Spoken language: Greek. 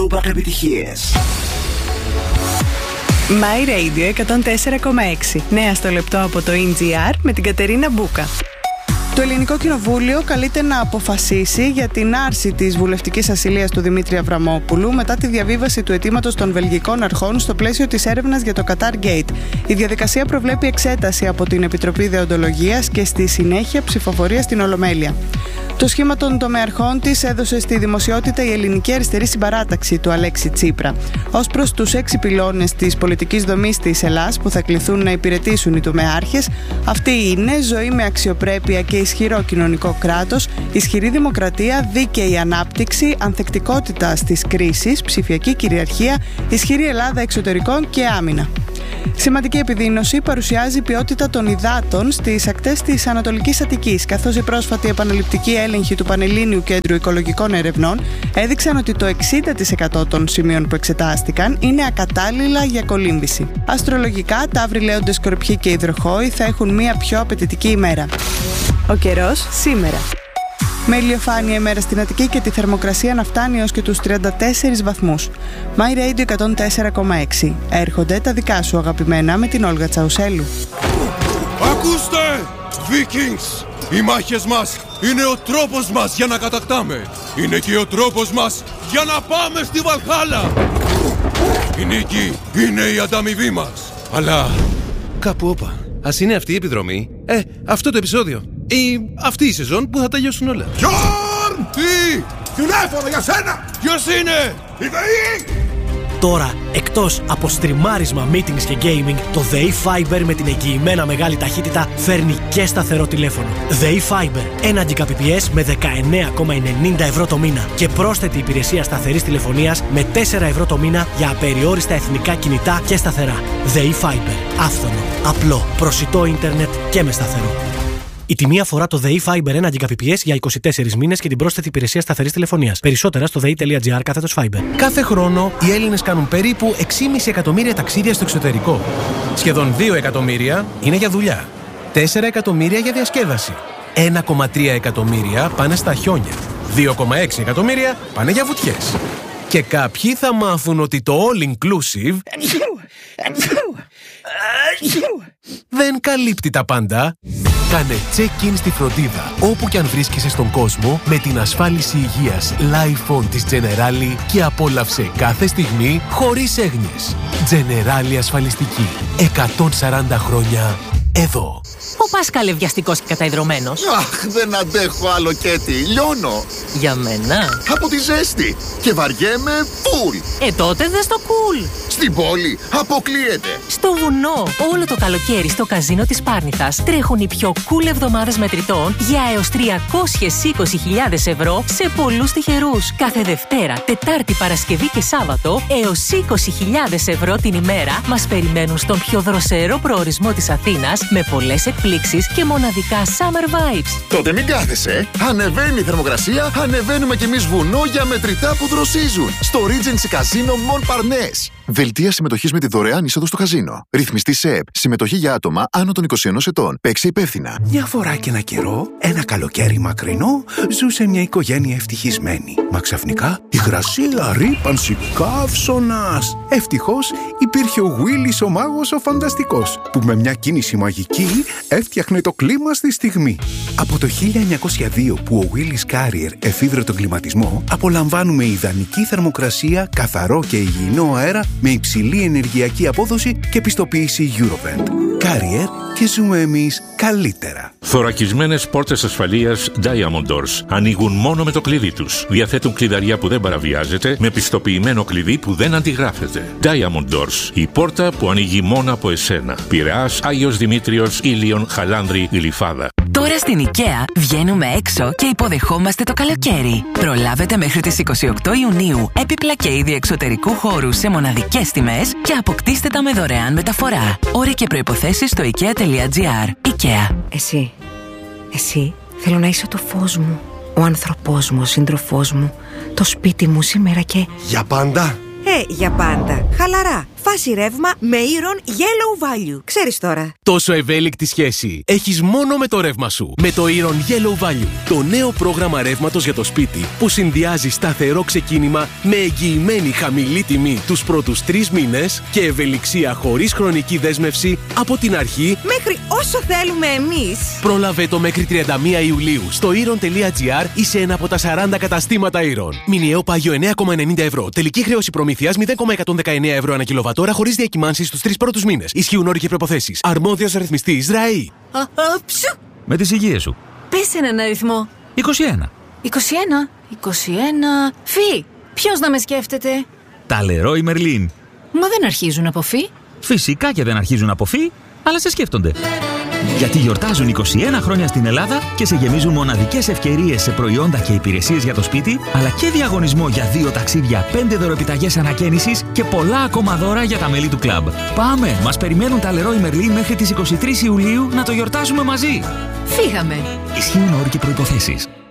Throwback επιτυχίες. My Radio 104,6. Νέα στο λεπτό από το NGR με την Κατερίνα Μπούκα. Το Ελληνικό Κοινοβούλιο καλείται να αποφασίσει για την άρση της βουλευτικής ασυλίας του Δημήτρη Αβραμόπουλου μετά τη διαβίβαση του αιτήματος των βελγικών αρχών στο πλαίσιο της έρευνας για το Qatar Gate. Η διαδικασία προβλέπει εξέταση από την Επιτροπή Δεοντολογίας και στη συνέχεια ψηφοφορία στην Ολομέλεια. Το σχήμα των τομεαρχών της έδωσε στη δημοσιότητα η Ελληνική Αριστερή Συμπαράταξη του Αλέξη Τσίπρα. Ως προς τους 6 πυλώνες της πολιτικής δομής της Ελλάδας που θα κληθούν να υπηρετήσουν οι τομεάρχες, αυτοί είναι ζωή με αξιοπρέπεια και ισχυρό κοινωνικό κράτος, ισχυρή δημοκρατία, δίκαιη ανάπτυξη, ανθεκτικότητα στις κρίσεις, ψηφιακή κυριαρχία, ισχυρή Ελλάδα εξωτερικών και άμυνα. Σημαντική επιδείνωση παρουσιάζει η ποιότητα των υδάτων στις ακτές της Ανατολικής Αττικής, καθώς η πρόσφατη επαναληπτική έλεγχη του Πανελλήνιου Κέντρου Οικολογικών Ερευνών έδειξαν ότι το 60% των σημείων που εξετάστηκαν είναι ακατάλληλα για κολύμβηση. Αστρολογικά, Ταύροι, Λέοντες, Σκορπιοί και Υδροχόοι θα έχουν μια πιο απαιτητική ημέρα. Ο καιρός σήμερα. Με ηλιοφάνεια ημέρα στην Αττική και τη θερμοκρασία να φτάνει έως και τους 34 βαθμούς. My Radio 104,6. Έρχονται τα δικά σου αγαπημένα με την Όλγα Τσαουσέλου. Ακούστε, Vikings! Οι μάχες μας είναι ο τρόπος μας για να κατακτάμε. Είναι και ο τρόπος μας για να πάμε στη Βαλχάλα. Η νίκη είναι η ανταμοιβή μας. Αλλά κάπου όπα. Ας είναι αυτή η επιδρομή, αυτό το επεισόδιο ή αυτή η σεζόν που θα τελειώσουν όλα. Γιόρν! Τι! Τηλέφωνο για σένα! Ποιος είναι? Η ΔΕΗ! Τώρα, εκτός από στριμάρισμα, meetings και gaming, το ΔΕΗ Fiber με την εγγυημένα μεγάλη ταχύτητα φέρνει και σταθερό τηλέφωνο. ΔΕΗ Fiber, 1 Gbps με 19,90 ευρώ το μήνα και πρόσθετη υπηρεσία σταθερής τηλεφωνίας με 4 ευρώ το μήνα για απεριόριστα εθνικά κινητά και σταθερά. ΔΕΗ Fiber, άφθονο, απλό, προσιτό ίντερνετ και με σταθερό. Η τιμή αφορά το ΔΕΗ Fiber 1 Gbps για 24 μήνες και την πρόσθετη υπηρεσία σταθερής τηλεφωνίας. Περισσότερα στο dei.gr/Fiber. Κάθε χρόνο οι Έλληνες κάνουν περίπου 6,5 εκατομμύρια ταξίδια στο εξωτερικό. Σχεδόν 2 εκατομμύρια είναι για δουλειά. 4 εκατομμύρια για διασκέδαση. 1,3 εκατομμύρια πάνε στα χιόνια. 2,6 εκατομμύρια πάνε για βουτιές. Και κάποιοι θα μάθουν ότι το all inclusive δεν καλύπτει τα πάντα. Κάνε check-in στη φροντίδα όπου και αν βρίσκεσαι στον κόσμο με την ασφάλιση υγείας Lifon της Generali και απόλαυσε κάθε στιγμή χωρίς έγνοιες. Generali ασφαλιστική. 140 χρόνια εδώ. Ο Πάσκαλε βιαστικός και καταϊδρωμένος. Αχ, δεν αντέχω άλλο Κέτι, λιώνω. Για μένα. Από τη ζέστη. Και βαριέμαι φουλ. Τότε δες το cool. Στην πόλη αποκλείεται. Στο βουνό, όλο το καλοκαίρι στο καζίνο της Πάρνηθας τρέχουν οι πιο cool εβδομάδες μετρητών για έως 320.000 ευρώ σε πολλούς τυχερούς. Κάθε Δευτέρα, Τετάρτη, Παρασκευή και Σάββατο έως 20.000 ευρώ την ημέρα μας περιμένουν στον πιο δροσερό προορισμό της Αθήνας με πολλές εκπλήξεις και μοναδικά summer vibes. Τότε μην κάθεσαι. Ανεβαίνει η θερμοκρασία, ανεβαίνουμε κι εμείς βουνό για μετρητά που δροσίζουν. Στο Regency Casino Mon Parnasse. Δελτία συμμετοχής με τη δωρεάν είσοδο στο καζίνο. Ρυθμιστή σε ΕΠ. Συμμετοχή για άτομα άνω των 21 ετών. Παίξε υπεύθυνα. Μια φορά και ένα καιρό, ένα καλοκαίρι μακρινό, ζούσε μια οικογένεια ευτυχισμένη. Μα ξαφνικά υγρασία, ρύπανση, καύσωνας. Ευτυχώς υπήρχε ο Γουίλης ο μάγος ο φανταστικός, που με μια κίνηση μαγική έφτιαχνε το κλίμα στη στιγμή. Από το 1902 που ο Willis Carrier εφήβρε τον κλιματισμό, απολαμβάνουμε ιδανική θερμοκρασία, καθαρό και υγιεινό αέρα με υψηλή ενεργειακή απόδοση και πιστοποίηση Eurovent. Carrier και ζούμε εμείς καλύτερα. Θωρακισμένες πόρτες ασφαλείας Diamond Doors ανοίγουν μόνο με το κλειδί τους. Διαθέτουν κλειδαριά που δεν παραβιάζεται με πιστοποιημένο κλειδί που δεν αντιγράφεται. Diamond Doors, η πόρτα που ανοίγει μόνο από εσένα. Πειραιάς, Άγιος Δημήτριος, Ήλιον, Χαλάνδρη, Γλυφάδα. Τώρα στην IKEA βγαίνουμε έξω και υποδεχόμαστε το καλοκαίρι. Προλάβετε μέχρι τις 28 Ιουνίου έπιπλα και είδη εξωτερικού χώρου σε μοναδικές τιμές και αποκτήστε τα με δωρεάν μεταφορά. Όροι και προϋποθέσεις στο IKEA.gr. IKEA. Εσύ, θέλω να είσαι το φως μου, ο άνθρωπός μου, ο σύντροφός μου, το σπίτι μου σήμερα και... Για πάντα. Για πάντα. Χαλαρά. φάση ρεύμα με Iron Yellow Value. Ξέρεις τώρα. Τόσο ευέλικτη σχέση έχεις μόνο με το ρεύμα σου. Με το Iron Yellow Value, το νέο πρόγραμμα ρεύματος για το σπίτι που συνδυάζει σταθερό ξεκίνημα με εγγυημένη χαμηλή τιμή τους πρώτους 3 μήνες και ευελιξία χωρίς χρονική δέσμευση από την αρχή μέχρι όσο θέλουμε εμείς. Πρόλαβε το μέχρι 31 Ιουλίου στο iron.gr ή σε ένα από τα 40 καταστήματα Iron. Μηνιαίο πάγιο 9,90 ευρώ. Τελική χρέωση προμήθειας 0,119 ευρώ ανά κιλοβατόρα χωρίς διακυμάνσεις στους 3 πρώτους μήνες. Ισχύουν όροι και προϋποθέσεις. Αρμόδιος ρυθμιστής ΡΑΗ. Με τις υγείες σου. Πες έναν αριθμό. 21. 21. Φι. Ποιος να με σκέφτεται? Τα Leroy Merlin. Μα δεν αρχίζουν από φι. Φυσικά και δεν αρχίζουν από φι, αλλά σε σκέφτονται. Γιατί γιορτάζουν 21 χρόνια στην Ελλάδα και σε γεμίζουν μοναδικές ευκαιρίες σε προϊόντα και υπηρεσίες για το σπίτι, αλλά και διαγωνισμό για 2 ταξίδια, 5 δωροεπιταγές ανακαίνησης και πολλά ακόμα δώρα για τα μέλη του κλαμπ. Πάμε! Μας περιμένουν τα Leroy Merlin μέχρι τις 23 Ιουλίου να το γιορτάσουμε μαζί. Φύγαμε! Ισχύουν όροι και προϋποθέσεις.